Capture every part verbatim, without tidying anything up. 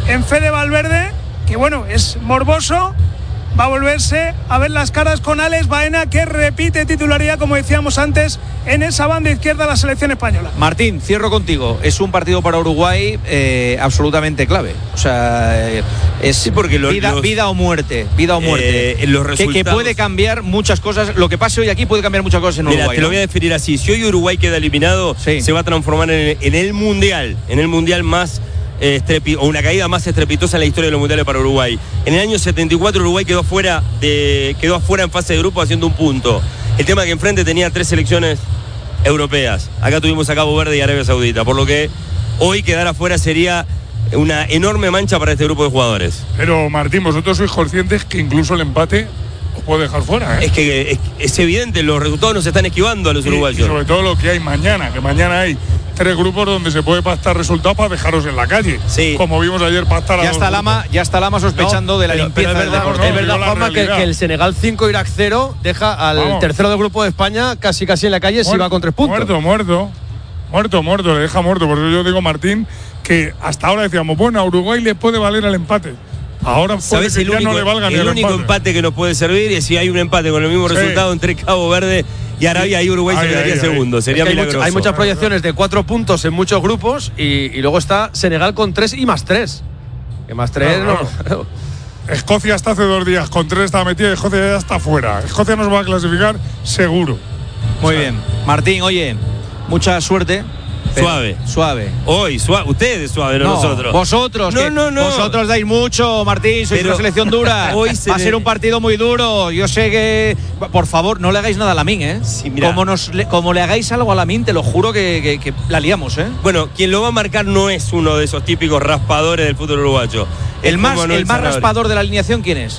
en Fede Valverde, que bueno, es morboso. Va a volverse a ver las caras con Alex Baena, que repite titularidad, como decíamos antes, en esa banda izquierda de la selección española. Martín, cierro contigo. Es un partido para Uruguay eh, absolutamente clave. O sea, eh, es sí, porque los, vida, los, vida o muerte. Vida o muerte. Eh, los que, que puede cambiar muchas cosas. Lo que pase hoy aquí puede cambiar muchas cosas en Mira, Uruguay. Te ¿no? lo voy a definir así. Si hoy Uruguay queda eliminado, sí. se va a transformar en, en el mundial. En el mundial más... Eh, estrepi- o una caída más estrepitosa en la historia de los mundiales para Uruguay. En el año setenta y cuatro Uruguay quedó fuera de, quedó afuera en fase de grupo haciendo un punto. El tema es que enfrente tenía tres selecciones europeas. Acá tuvimos a Cabo Verde y Arabia Saudita, por lo que hoy quedar afuera sería una enorme mancha para este grupo de jugadores. Pero Martín, vosotros sois conscientes que incluso el empate os puede dejar fuera, ¿eh? Es que es, es evidente, los resultados nos están esquivando a los y, uruguayos. Y sobre todo lo que hay mañana, que mañana hay tres grupos donde se puede pactar resultados para dejaros en la calle. Sí. Como vimos ayer pactar a ya está Lama, ya está Lama sospechando no, de la pero, limpieza pero es verdad, del deporte. es verdad, Juanma, que, que el Senegal cinco, Irak cero deja al Vamos. tercero del grupo de España casi casi en la calle. Muerto, si va con tres puntos. Muerto, muerto. Muerto, muerto, le deja muerto. Por eso yo digo, Martín, que hasta ahora decíamos, bueno, a Uruguay le puede valer el empate. Ahora puede que el ya único, no le valga ni el el único empate. empate que nos puede servir es si hay un empate con el mismo sí. resultado entre Cabo Verde y Arabia y Uruguay ay, se quedaría ay, segundo. Ay. Sería es que milagroso. Hay, much, hay muchas proyecciones de cuatro puntos en muchos grupos y, y luego está Senegal con tres y más tres. Que más tres no. no. no. Escocia hasta hace dos días con tres estaba metida y Escocia ya está fuera. Escocia nos va a clasificar seguro. Muy o sea, bien. Martín, oye, mucha suerte. Suave. Suave. Hoy, suave. Ustedes suave, no, no nosotros. Vosotros. No, que no, no. Vosotros dais mucho, Martín. Sois Pero una selección dura. Hoy va a ser un partido muy duro. Yo sé que. Por favor, no le hagáis nada a Lamine, ¿eh? Sí, mira. Como, nos, como le hagáis algo a Lamine, te lo juro que, que, que la liamos, ¿eh? Bueno, quien lo va a marcar no es uno de esos típicos raspadores del fútbol uruguayo. El más, el más raspador de la alineación, ¿quién es?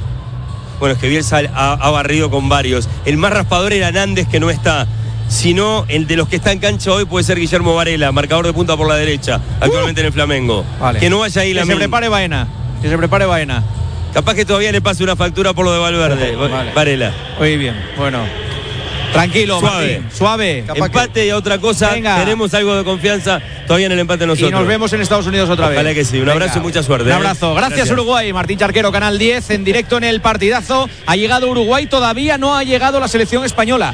Bueno, es que Bielsa ha, ha barrido con varios. El más raspador era Nández, que no está. Sino el de los que está en cancha hoy puede ser Guillermo Varela, marcador de punta por la derecha, actualmente uh, en el Flamengo. Vale. Que no vaya ahí la Que se prepare Baena. Que se prepare Baena. Capaz que todavía le pase una factura por lo de Valverde. Vale. Varela. Muy bien, bueno. Tranquilo, suave. Martín, suave. Empate que... y otra cosa. Venga. Tenemos algo de confianza todavía en el empate nosotros. Y nos vemos en Estados Unidos otra vez. Ojalá que sí. Un Venga. abrazo y mucha suerte. Un abrazo. Gracias, Gracias, Uruguay. Martín Charquero, Canal diez, en directo en el partidazo. Ha llegado Uruguay, todavía no ha llegado la selección española.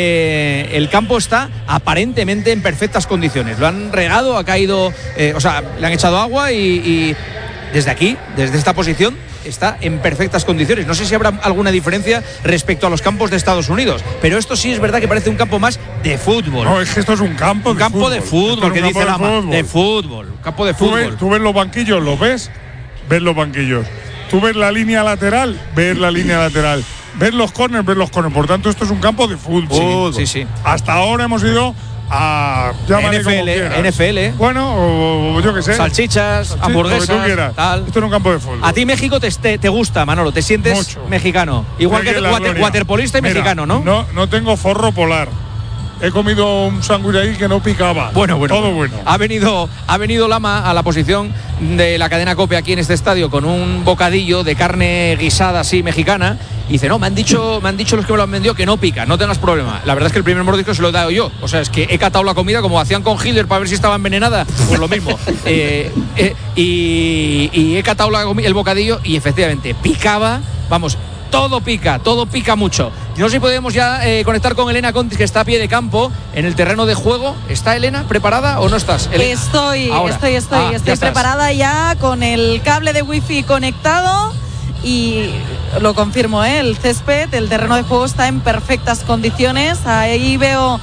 Eh, el campo está aparentemente en perfectas condiciones. Lo han regado, ha caído, eh, o sea, le han echado agua y, y desde aquí, desde esta posición, está en perfectas condiciones. No sé si habrá alguna diferencia respecto a los campos de Estados Unidos, pero esto sí es verdad que parece un campo más de fútbol. No, es que esto es un campo un de campo fútbol. de fútbol, que dice la de, de fútbol, un campo de ¿Tú fútbol. Ves, tú ves los banquillos, ¿lo ves? Ves los banquillos. Tú ves la línea lateral, ves la línea lateral. Ves los corners, ves los corners. Por tanto, esto es un campo de fútbol. Sí, sí, sí. Hasta ahora hemos ido a N F L, N F L. Bueno, o, o yo qué sé. Salchichas, Salchichas hamburguesas, lo que tú quieras. Tal. Esto es un campo de fútbol. A ti México te, te, te gusta, Manolo, te sientes Mucho. mexicano. Igual que, que water, waterpolista y Mira, mexicano, ¿no? No, no tengo forro polar. He comido un sándwich ahí que no picaba. Bueno, bueno. Todo bueno. Ha venido, ha venido Lama a la posición de la cadena COPE aquí en este estadio con un bocadillo de carne guisada así mexicana. Y dice, no, me han dicho, me han dicho los que me lo han vendido que no pica, no tengas problema. La verdad es que el primer mordisco se lo he dado yo. O sea, es que he catado la comida como hacían con Hitler para ver si estaba envenenada. Pues lo mismo. eh, eh, y, y he catado la, el bocadillo y efectivamente picaba, vamos. Todo pica, todo pica mucho. No sé si podemos ya eh, conectar con Elena Contis, que está a pie de campo en el terreno de juego. ¿Está Elena preparada o no estás, Elena? Estoy, Ahora. estoy, estoy, ah, estoy ya preparada ya con el cable de wifi conectado y lo confirmo, ¿eh? El césped, el terreno de juego está en perfectas condiciones. Ahí veo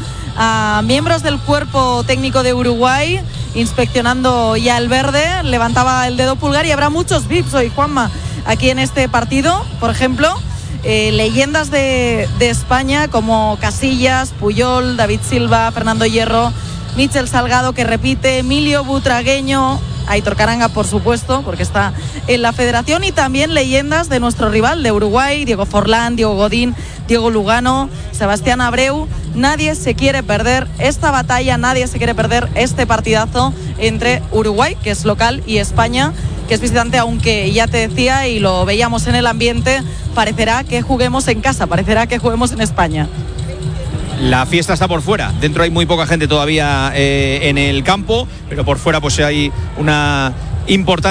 a miembros del cuerpo técnico de Uruguay inspeccionando ya el verde. Levantaba el dedo pulgar y habrá muchos V I Ps hoy, Juanma. Aquí en este partido, por ejemplo, eh, leyendas de, de España como Casillas, Puyol, David Silva, Fernando Hierro, Michel Salgado, que repite, Emilio Butragueño, Aitor Caranga, por supuesto, porque está en la federación, y también leyendas de nuestro rival de Uruguay, Diego Forlán, Diego Godín, Diego Lugano, Sebastián Abreu. Nadie se quiere perder esta batalla, nadie se quiere perder este partidazo entre Uruguay, que es local, y España, que es visitante, aunque ya te decía y lo veíamos en el ambiente, parecerá que juguemos en casa, parecerá que juguemos en España. La fiesta está por fuera, dentro hay muy poca gente todavía eh, en el campo, pero por fuera pues hay una importante